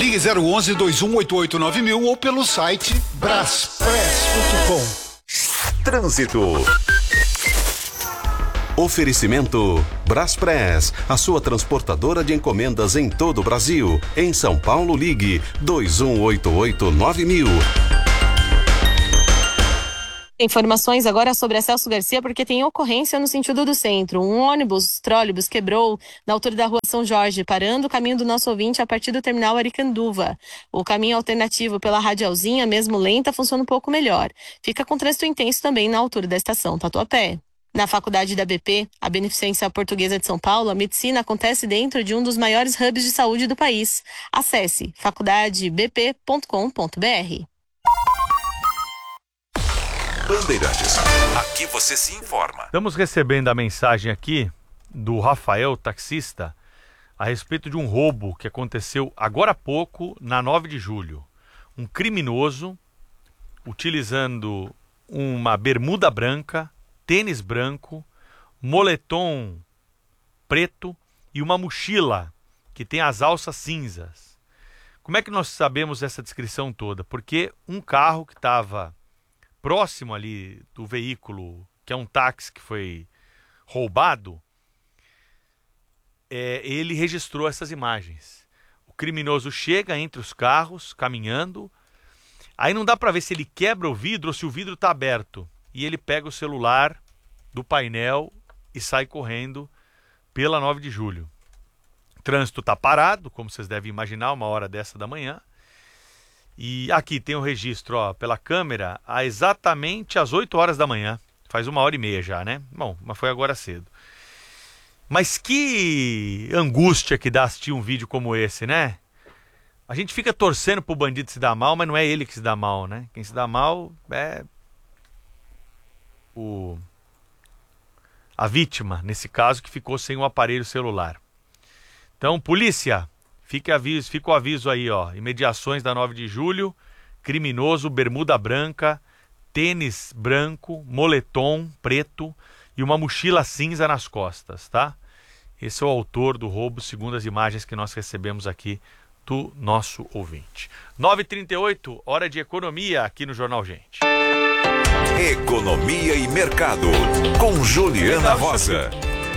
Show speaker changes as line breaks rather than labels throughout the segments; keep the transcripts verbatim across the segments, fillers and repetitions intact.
Ligue zero onze, dois um oito oito, nove mil ou pelo site braspress ponto com.
Trânsito. Oferecimento Braspress, a sua transportadora de encomendas em todo o Brasil. Em São Paulo, ligue dois um oito oito, nove mil.
Informações agora sobre a Celso Garcia, porque tem ocorrência no sentido do centro. Um ônibus, trólebus, quebrou na altura da rua São Jorge, parando o caminho do nosso ouvinte a partir do terminal Aricanduva. O caminho alternativo pela Radialzinha, mesmo lenta, funciona um pouco melhor. Fica com trânsito intenso também na altura da estação Tatuapé. Na faculdade da B P, a Beneficência Portuguesa de São Paulo, a medicina acontece dentro de um dos maiores hubs de saúde do país. Acesse faculdade b p ponto com ponto b r.
Bandeirantes, aqui você se informa.
Estamos recebendo a mensagem aqui do Rafael, taxista, a respeito de um roubo que aconteceu agora há pouco, na nove de julho. Um criminoso, utilizando uma bermuda branca, tênis branco, moletom preto e uma mochila que tem as alças cinzas. Como é que nós sabemos essa descrição toda? Porque um carro que estava próximo ali do veículo, que é um táxi que foi roubado, é, ele registrou essas imagens. O criminoso chega entre os carros, caminhando, aí não dá para ver se ele quebra o vidro ou se o vidro está aberto. E ele pega o celular do painel e sai correndo pela nove de julho. O trânsito está parado, como vocês devem imaginar, uma hora dessa da manhã. E aqui tem o registro, ó, pela câmera, a exatamente às oito horas da manhã. Faz uma hora e meia já, né? Bom, mas foi agora cedo. Mas que angústia que dá assistir um vídeo como esse, né? A gente fica torcendo pro bandido se dar mal, mas não é ele que se dá mal, né? Quem se dá mal é o... a vítima, nesse caso, que ficou sem o aparelho celular. Então, polícia... Fica, aviso, fica o aviso aí, ó. Imediações da nove de julho, criminoso, bermuda branca, tênis branco, moletom preto e uma mochila cinza nas costas, tá? Esse é o autor do roubo, segundo as imagens que nós recebemos aqui do nosso ouvinte. nove e trinta e oito, hora de economia aqui no Jornal Gente.
Economia e mercado, com Juliana Rosa.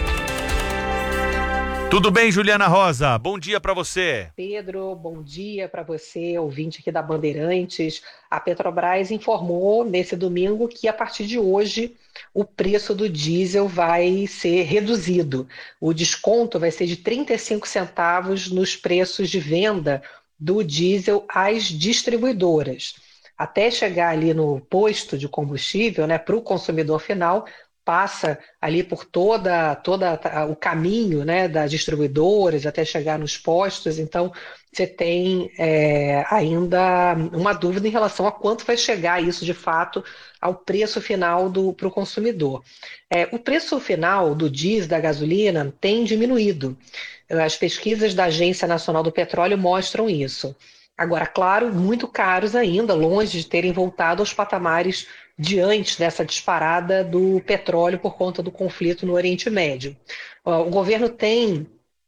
Tudo bem, Juliana Rosa? Bom dia para você.
Pedro, bom dia para você, ouvinte aqui da Bandeirantes. A Petrobras informou nesse domingo que a partir de hoje o preço do diesel vai ser reduzido. O desconto vai ser de trinta e cinco centavos nos preços de venda do diesel às distribuidoras. Até chegar ali no posto de combustível, né, para o consumidor final, passa ali por toda, toda o caminho, né, das distribuidoras até chegar nos postos. Então você tem é, ainda uma dúvida em relação a quanto vai chegar isso de fato ao preço final para o consumidor. É, o preço final do diesel, da gasolina, tem diminuído. As pesquisas da Agência Nacional do Petróleo mostram isso. Agora, claro, muito caros ainda, longe de terem voltado aos patamares de antes dessa disparada do petróleo por conta do conflito no Oriente Médio. O governo tem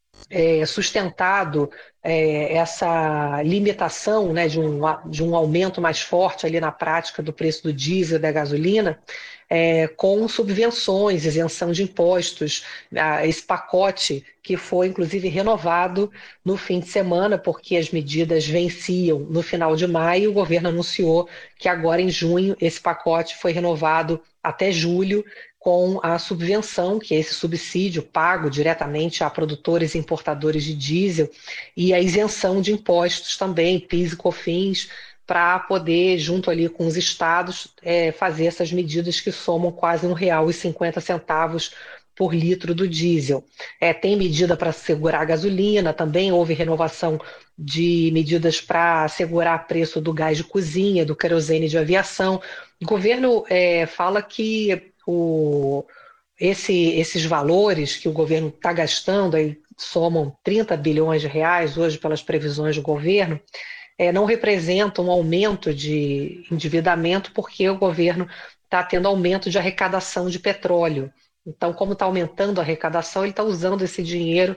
é, sustentado é, essa limitação, né, de, um, de um aumento mais forte ali na prática do preço do diesel e da gasolina, É, com subvenções, isenção de impostos, ah, esse pacote que foi inclusive renovado no fim de semana, porque as medidas venciam no final de maio. O governo anunciou que agora em junho esse pacote foi renovado até julho, com a subvenção, que é esse subsídio pago diretamente a produtores e importadores de diesel, e a isenção de impostos também, P I S e COFINS, para poder, junto ali com os estados, é, fazer essas medidas que somam quase um real e cinquenta centavos por litro do diesel. É, tem medida para segurar a gasolina, também houve renovação de medidas para segurar preço do gás de cozinha, do querosene de aviação. O governo é, fala que o, esse, esses valores que o governo está gastando, aí somam trinta bilhões de reais hoje pelas previsões do governo, É, não representa um aumento de endividamento, porque o governo está tendo aumento de arrecadação de petróleo. Então, como está aumentando a arrecadação, ele está usando esse dinheiro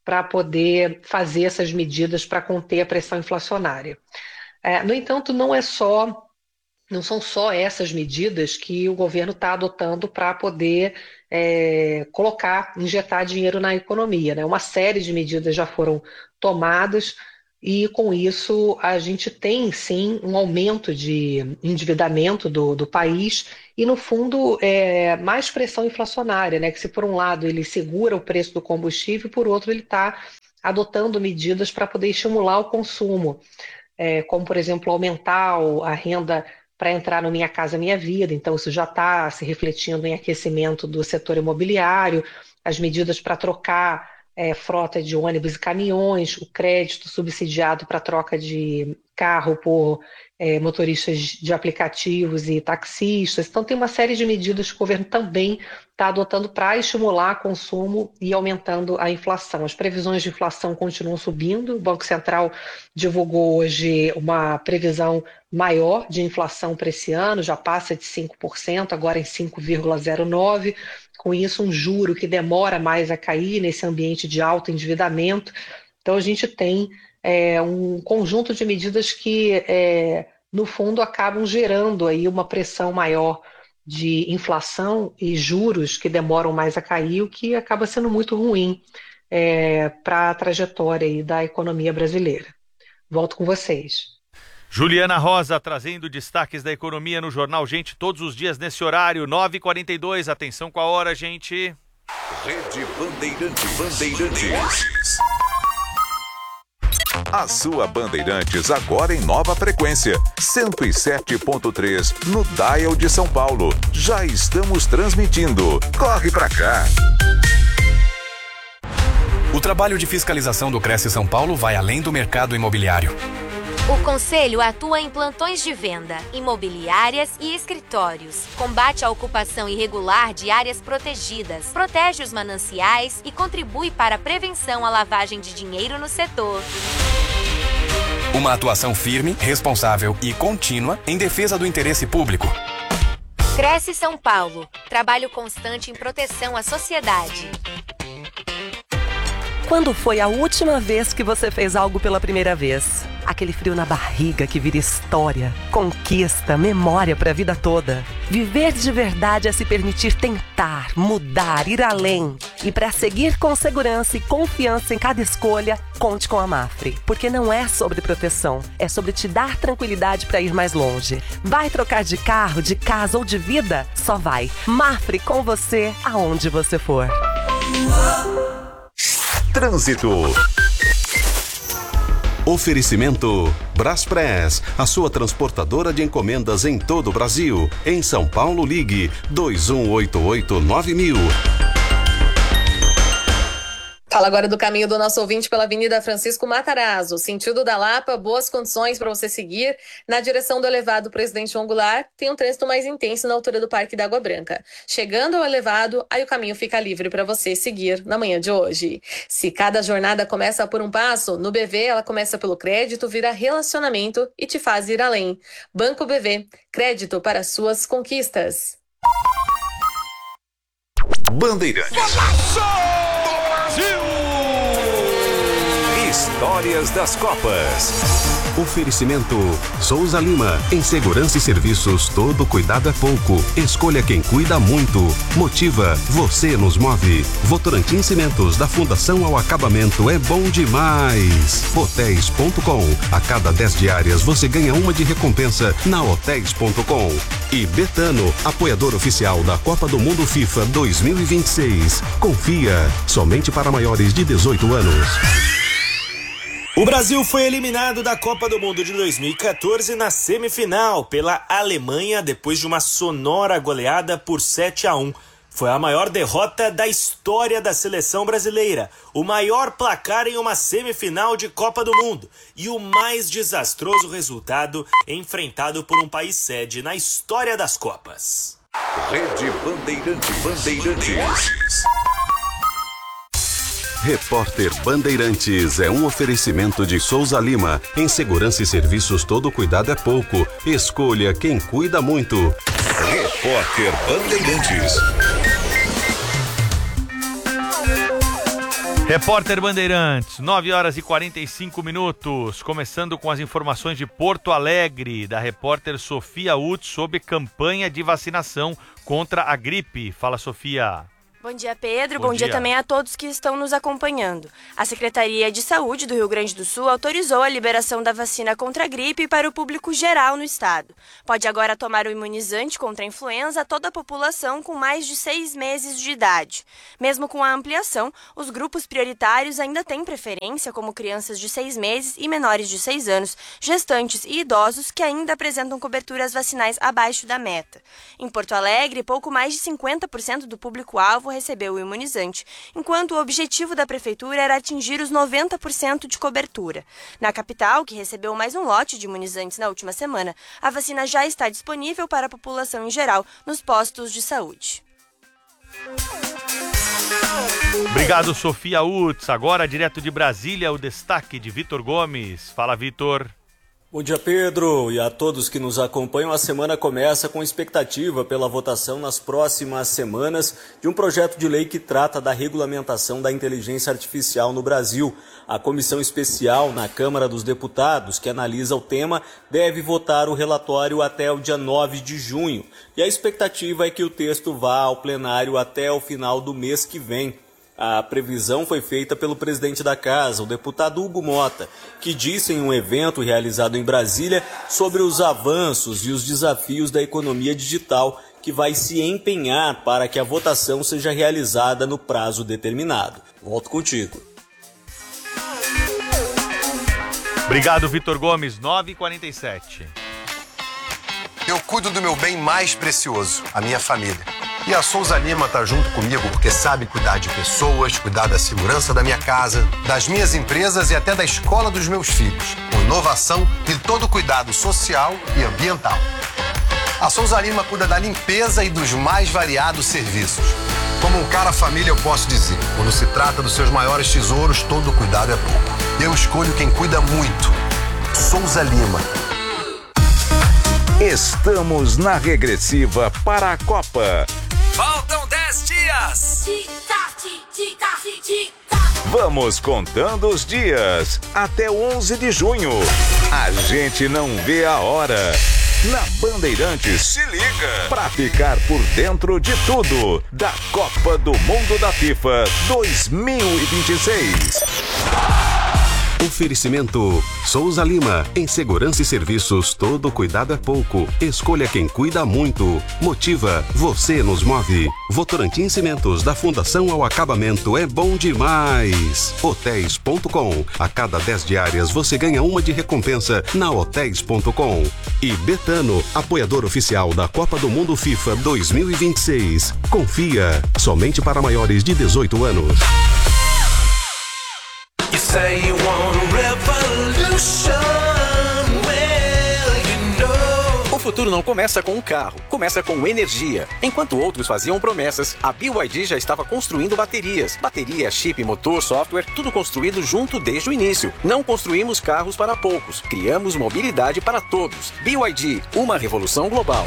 para poder fazer essas medidas para conter a pressão inflacionária. É, no entanto, não é só, não são só essas medidas que o governo está adotando para poder é, colocar, injetar dinheiro na economia, né? Uma série de medidas já foram tomadas e, com isso, a gente tem, sim, um aumento de endividamento do, do país e, no fundo, é, mais pressão inflacionária, né? Que, se por um lado ele segura o preço do combustível, por outro ele está adotando medidas para poder estimular o consumo, é, como, por exemplo, aumentar a renda para entrar no Minha Casa Minha Vida. Então, isso já está se refletindo em aquecimento do setor imobiliário, as medidas para trocar é, frota de ônibus e caminhões, o crédito subsidiado para troca de carro por é, motoristas de aplicativos e taxistas. Então, tem uma série de medidas que o governo também está adotando para estimular consumo e aumentando a inflação. As previsões de inflação continuam subindo. O Banco Central divulgou hoje uma previsão maior de inflação para esse ano, já passa de cinco por cento, agora em cinco vírgula zero nove por cento. Com isso, um juro que demora mais a cair nesse ambiente de alto endividamento. Então, a gente tem é, um conjunto de medidas que, é, no fundo, acabam gerando aí uma pressão maior de inflação e juros que demoram mais a cair, o que acaba sendo muito ruim é, para a trajetória aí da economia brasileira. Volto com vocês.
Juliana Rosa trazendo destaques da economia no Jornal Gente todos os dias nesse horário, nove e quarenta e dois. Atenção com a hora, gente.
Rede Bandeirantes. Bandeirantes. A sua Bandeirantes agora em nova frequência, cento e sete ponto três no Dial de São Paulo. Já estamos transmitindo. Corre pra cá.
O trabalho de fiscalização do Cresce São Paulo vai além do mercado imobiliário.
O Conselho atua em plantões de venda, imobiliárias e escritórios. Combate a ocupação irregular de áreas protegidas, protege os mananciais e contribui para a prevenção à lavagem de dinheiro no setor.
Uma atuação firme, responsável e contínua em defesa do interesse público.
Cresce São Paulo. Trabalho constante em proteção à sociedade.
Quando foi a última vez que você fez algo pela primeira vez? Aquele frio na barriga que vira história, conquista, memória para a vida toda. Viver de verdade é se permitir tentar, mudar, ir além. E para seguir com segurança e confiança em cada escolha, conte com a Mafre. Porque não é sobre proteção, é sobre te dar tranquilidade para ir mais longe. Vai trocar de carro, de casa ou de vida? Só vai. Mafre com você, aonde você for.
Trânsito.
Oferecimento Braspress, a sua transportadora de encomendas em todo o Brasil. Em São Paulo, ligue dois um oito oito nove mil.
Fala agora do caminho do nosso ouvinte pela Avenida Francisco Matarazzo, sentido da Lapa, boas condições para você seguir. Na direção do elevado Presidente João Goulart, tem um trânsito mais intenso na altura do Parque da Água Branca. Chegando ao elevado, aí o caminho fica livre para você seguir na manhã de hoje. Se cada jornada começa por um passo, no B V ela começa pelo crédito, vira relacionamento e te faz ir além. Banco B V, crédito para suas conquistas.
Bandeirantes. Histórias das Copas.
Oferecimento Souza Lima. Em segurança e serviços, todo cuidado é pouco. Escolha quem cuida muito. Motiva, você nos move. Votorantim Cimentos, da fundação ao acabamento, é bom demais. Hotéis ponto com. A cada dez diárias você ganha uma de recompensa na hotéis ponto com. E Betano, apoiador oficial da Copa do Mundo FIFA dois mil e vinte e seis. Confia, somente para maiores de dezoito anos.
O Brasil foi eliminado da Copa do Mundo de dois mil e quatorze na semifinal pela Alemanha depois de uma sonora goleada por sete a um. Foi a maior derrota da história da seleção brasileira, o maior placar em uma semifinal de Copa do Mundo e o mais desastroso resultado enfrentado por um país sede na história das Copas.
Rede Bandeirantes. Bandeirantes.
Repórter Bandeirantes é um oferecimento de Souza Lima. Em segurança e serviços, todo cuidado é pouco. Escolha quem cuida muito.
Repórter Bandeirantes.
Repórter Bandeirantes, nove horas e quarenta e cinco minutos, começando com as informações de Porto Alegre, da repórter Sofia Utz, sobre campanha de vacinação contra a gripe. Fala, Sofia.
Bom dia, Pedro.
Bom,
Bom dia.
dia
também a todos que estão nos acompanhando. A Secretaria de Saúde do Rio Grande do Sul autorizou a liberação da vacina contra a gripe para o público geral no estado. Pode agora tomar o imunizante contra a influenza toda a população com mais de seis meses de idade. Mesmo com a ampliação, os grupos prioritários ainda têm preferência, como crianças de seis meses e menores de seis anos, gestantes e idosos que ainda apresentam coberturas vacinais abaixo da meta. Em Porto Alegre, pouco mais de cinquenta por cento do público-alvo recebeu o imunizante, enquanto o objetivo da prefeitura era atingir os noventa por cento de cobertura. Na capital, que recebeu mais um lote de imunizantes na última semana, a vacina já está disponível para a população em geral nos postos de saúde.
Obrigado, Sofia Utz. Agora, direto de Brasília, o destaque de Vitor Gomes. Fala, Vitor.
Bom dia, Pedro, e a todos que nos acompanham. A semana começa com expectativa pela votação nas próximas semanas de um projeto de lei que trata da regulamentação da inteligência artificial no Brasil. A comissão especial na Câmara dos Deputados, que analisa o tema, deve votar o relatório até o dia nove de junho. E a expectativa é que o texto vá ao plenário até o final do mês que vem. A previsão foi feita pelo presidente da Casa, o deputado Hugo Mota, que disse em um evento realizado em Brasília sobre os avanços e os desafios da economia digital, que vai se empenhar para que a votação seja realizada no prazo determinado. Volto contigo.
Obrigado, Vitor Gomes. nove e quarenta e sete.
Eu cuido do meu bem mais precioso, a minha família. E a Souza Lima tá junto comigo porque sabe cuidar de pessoas, cuidar da segurança da minha casa, das minhas empresas e até da escola dos meus filhos, com inovação e todo o cuidado social e ambiental. A Souza Lima cuida da limpeza e dos mais variados serviços. Como um cara família, eu posso dizer, quando se trata dos seus maiores tesouros, todo cuidado é pouco. Eu escolho quem cuida muito. Souza Lima.
Estamos na regressiva para a Copa.
Faltam dez dias.
Vamos contando os dias até o onze de junho. A gente não vê a hora. Na Bandeirantes, se liga pra ficar por dentro de tudo da Copa do Mundo da FIFA dois mil e vinte e seis.
Oferecimento Souza Lima. Em segurança e serviços, todo cuidado é pouco. Escolha quem cuida muito. Motiva, você nos move. Votorantim Cimentos, da fundação ao acabamento, é bom demais. Hotéis ponto com. A cada dez diárias você ganha uma de recompensa na Hotéis ponto com. E Betano, apoiador oficial da Copa do Mundo FIFA dois mil e vinte e seis. Confia, somente para maiores de dezoito anos.
Say you want a revolution, well, you know.
O futuro não começa com um carro, começa com energia. Enquanto outros faziam promessas, a B Y D já estava construindo baterias. Bateria, chip, motor, software, tudo construído junto desde o início. Não construímos carros para poucos, criamos mobilidade para todos. B Y D, uma revolução global.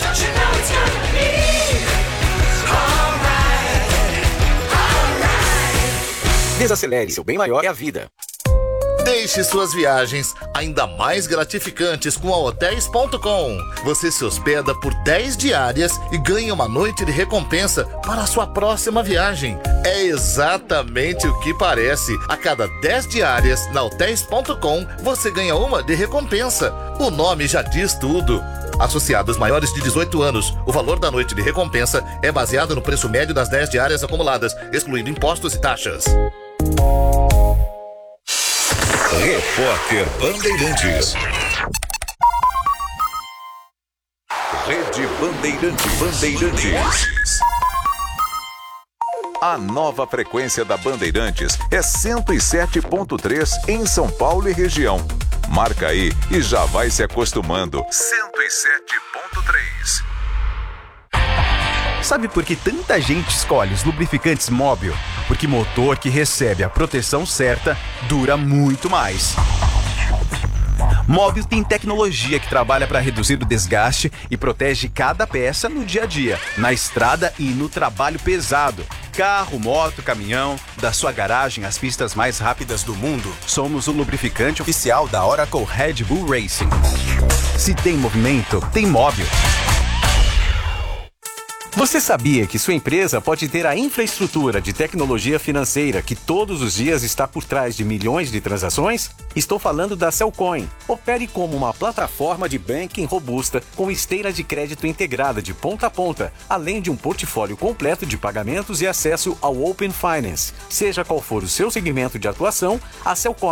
Desacelere, seu bem maior é a vida.
Deixe suas viagens ainda mais gratificantes com a Hotéis ponto com. Você se hospeda por dez diárias e ganha uma noite de recompensa para a sua próxima viagem. É exatamente o que parece. A cada dez diárias na Hotéis ponto com, você ganha uma de recompensa. O nome já diz tudo. Associados maiores de dezoito anos, o valor da noite de recompensa é baseado no preço médio das dez diárias acumuladas, excluindo impostos e taxas.
Repórter Bandeirantes. Rede Bandeirantes. Bandeirantes. A nova frequência da Bandeirantes é cento e sete ponto três em São Paulo e região. Marca aí e já vai se acostumando. cento e sete ponto três.
Sabe por que tanta gente escolhe os lubrificantes Móbil? Porque motor que recebe a proteção certa dura muito mais. Móbil tem tecnologia que trabalha para reduzir o desgaste e protege cada peça no dia a dia, na estrada e no trabalho pesado. carro, moto, caminhão, da sua garagem às pistas mais rápidas do mundo, somos o lubrificante oficial da Oracle Red Bull Racing. Se tem movimento, tem móvel. Você sabia que sua empresa pode ter a infraestrutura de tecnologia financeira que todos os dias está por trás de milhões de transações? Estou falando da Cellcoin. Opere como uma plataforma de banking robusta com esteira de crédito integrada de ponta a ponta, além de um portfólio completo de pagamentos e acesso ao Open Finance. Seja qual for o seu segmento de atuação, a Cellcoin